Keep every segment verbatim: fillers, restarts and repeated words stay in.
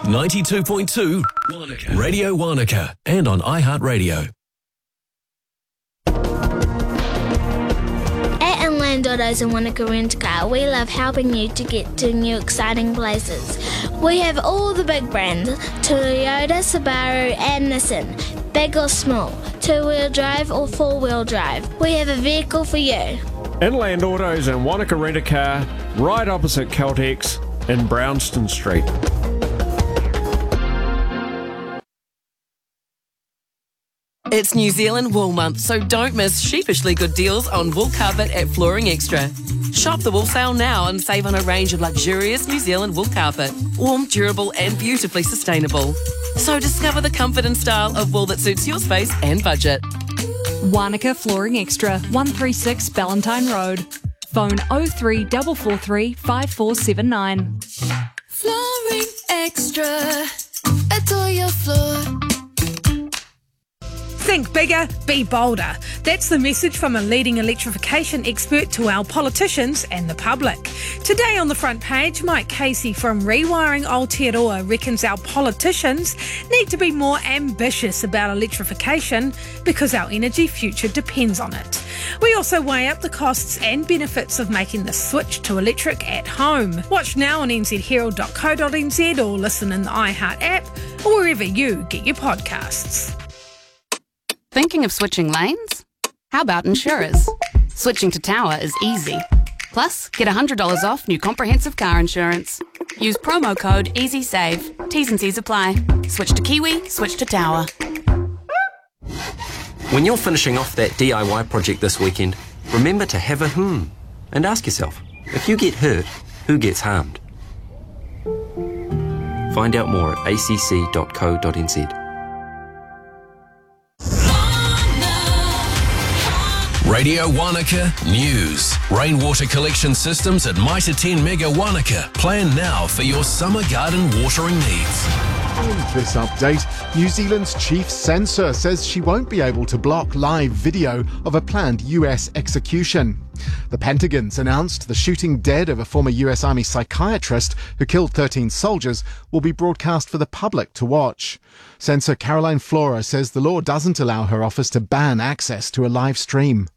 ninety-two point two Wanaka. Radio Wanaka and on iHeartRadio. At Inland Autos and Wanaka Rent Car, we love helping you to get to new exciting places. We have all the big brands, Toyota, Subaru and Nissan, big or small, two-wheel drive or four-wheel drive. We have a vehicle for you. Inland Autos and Wanaka Rent a Car, right opposite Caltex in Brownston Street. It's New Zealand Wool Month, so don't miss sheepishly good deals on wool carpet at Flooring Extra. Shop the wool sale now and save on a range of luxurious New Zealand wool carpet. Warm, durable and beautifully sustainable. So discover the comfort and style of wool that suits your space and budget. Wanaka Flooring Extra, one thirty-six Ballantyne Road. Phone oh three four four three, five four seven nine. Flooring Extra, adore your floor. Think bigger, be bolder. That's the message from a leading electrification expert to our politicians and the public. Today on the front page, Mike Casey from Rewiring Aotearoa reckons our politicians need to be more ambitious about electrification because our energy future depends on it. We also weigh up the costs and benefits of making the switch to electric at home. Watch now on n z herald dot co dot n z or listen in the iHeart app or wherever you get your podcasts. Thinking of switching lanes? How about insurers? Switching to Tower is easy. Plus, get one hundred dollars off new comprehensive car insurance. Use promo code EasySave. T's and C's apply. Switch to Kiwi, switch to Tower. When you're finishing off that D I Y project this weekend, remember to have a hmm and ask yourself, if you get hurt, who gets harmed? Find out more at a c c dot co dot n z. Radio Wanaka News. Rainwater collection systems at Mitre ten Mega Wanaka. Plan now for your summer garden watering needs. In this update, New Zealand's chief censor says she won't be able to block live video of a planned U S execution. The Pentagon's announced the shooting dead of a former U S Army psychiatrist who killed thirteen soldiers will be broadcast for the public to watch. Censor Caroline Flora says the law doesn't allow her office to ban access to a live stream.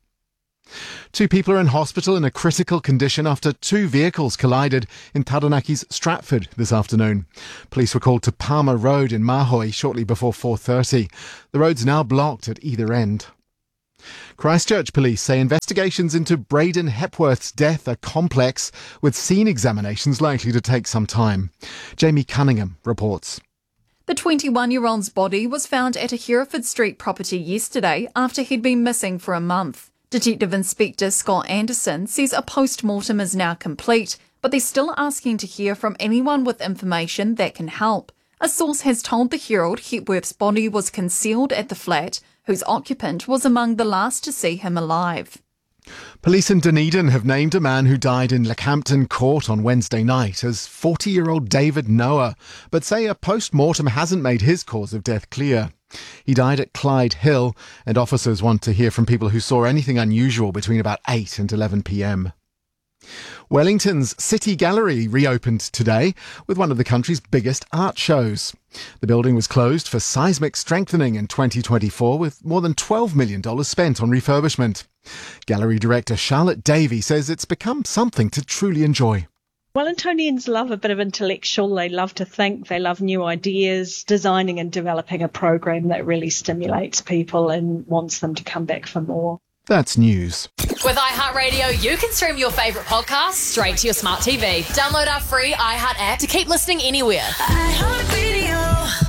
Two people are in hospital in a critical condition after two vehicles collided in Taranaki's Stratford this afternoon. Police were called to Palmer Road in Mahoi shortly before four thirty. The road's now blocked at either end. Christchurch police say investigations into Braden Hepworth's death are complex, with scene examinations likely to take some time. Jamie Cunningham reports. The twenty-one-year-old's body was found at a Hereford Street property yesterday after he'd been missing for a month. Detective Inspector Scott Anderson says a post-mortem is now complete, but they're still asking to hear from anyone with information that can help. A source has told the Herald Hepworth's body was concealed at the flat, whose occupant was among the last to see him alive. Police in Dunedin have named a man who died in Leckhampton Court on Wednesday night as forty-year-old David Noah, but say a post-mortem hasn't made his cause of death clear. He died at Clyde Hill, and officers want to hear from people who saw anything unusual between about eight and eleven p m. Wellington's City Gallery reopened today with one of the country's biggest art shows. The building was closed for seismic strengthening in twenty twenty-four, with more than twelve million dollars spent on refurbishment. Gallery director Charlotte Davey says it's become something to truly enjoy. Wellingtonians love a bit of intellectual, they love to think, they love new ideas, designing and developing a program that really stimulates people and wants them to come back for more. That's news. With iHeartRadio, you can stream your favourite podcasts straight to your smart T V. Download our free iHeart app to keep listening anywhere. iHeartRadio.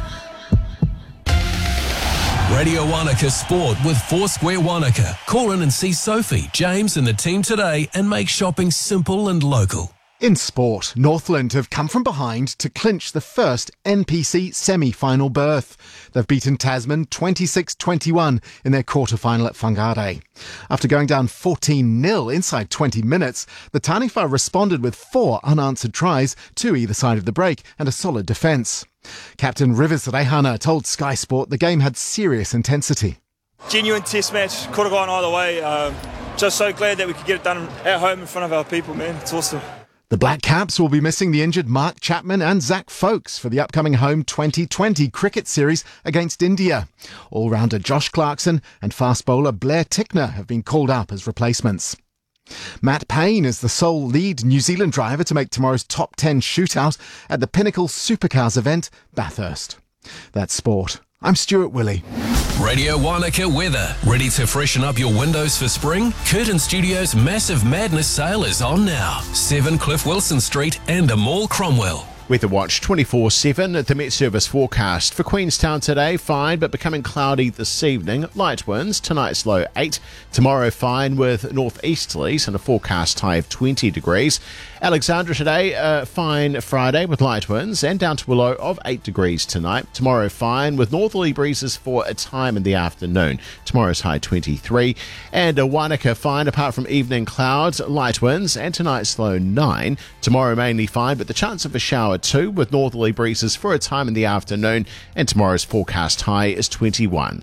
Radio Wanaka Sport with Foursquare Wanaka. Call in and see Sophie, James and the team today and make shopping simple and local. In sport, Northland have come from behind to clinch the first N P C semi-final berth. They've beaten Tasman twenty-six twenty-one in their quarter-final at Whangarei. After going down fourteen nil inside twenty minutes, the Taniwha responded with four unanswered tries, two either side of the break, and a solid defence. Captain Rivers Rehana told Sky Sport the game had serious intensity. Genuine test match, could have gone either way. Um, just so glad that we could get it done at home in front of our people, man. It's awesome. The Black Caps will be missing the injured Mark Chapman and Zach Folkes for the upcoming home twenty twenty cricket series against India. All-rounder Josh Clarkson and fast bowler Blair Tickner have been called up as replacements. Matt Payne is the sole lead New Zealand driver to make tomorrow's top ten shootout at the Pinnacle Supercars event, Bathurst. That's sport. I'm Stuart Willey. Radio Wanaka weather. Ready to freshen up your windows for spring? Curtin Studios' Massive Madness sale is on now. seven Cliff Wilson Street and a Mall Cromwell. Weather Watch twenty-four seven at the Met Service forecast. For Queenstown today, fine but becoming cloudy this evening. Light winds, tonight's low eight. Tomorrow fine with northeasterlies and a forecast high of twenty degrees. Alexandra today, uh, fine Friday with light winds and down to a low of eight degrees tonight. Tomorrow fine with northerly breezes for a time in the afternoon. Tomorrow's high twenty-three. And a Wanaka fine apart from evening clouds, light winds and tonight's low nine. Tomorrow mainly fine but the chance of a shower two with northerly breezes for a time in the afternoon, and tomorrow's forecast high is twenty-one.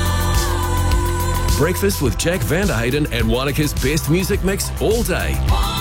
Breakfast with Jack Vanderhayden and Wanaka's best music mix all day.